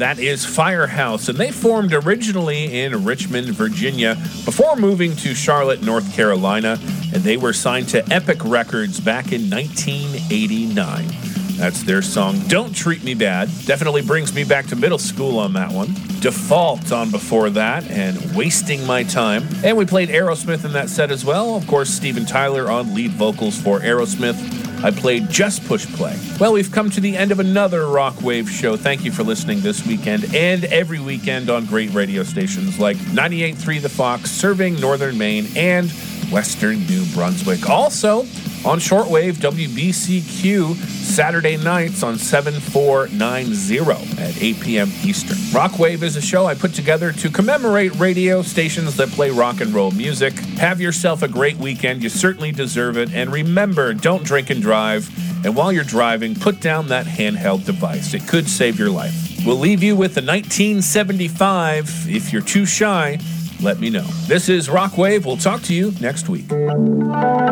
that is Firehouse, and they formed originally in Richmond, Virginia, before moving to Charlotte, North Carolina, and they were signed to Epic Records back in 1989. That's their song, Don't Treat Me Bad. Definitely brings me back to middle school on that one. Default on before that, and Wasting My Time. And we played Aerosmith in that set as well. Of course, Steven Tyler on lead vocals for Aerosmith. I played Just Push Play. Well, we've come to the end of another Rock Wave show. Thank you for listening this weekend and every weekend on great radio stations like 98.3 The Fox, serving Northern Maine and Western New Brunswick. Also, on shortwave, WBCQ, Saturday nights on 7490 at 8 p.m. Eastern. Rockwave is a show I put together to commemorate radio stations that play rock and roll music. Have yourself a great weekend. You certainly deserve it. And remember, don't drink and drive. And while you're driving, put down that handheld device. It could save your life. We'll leave you with the 1975. If you're too shy, let me know. This is Rockwave. We'll talk to you next week.